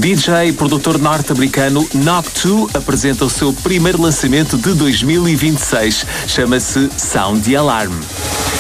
DJ e produtor norte-americano Knock2 apresenta o seu primeiro lançamento de 2026. Chama-se Sound the Alarm.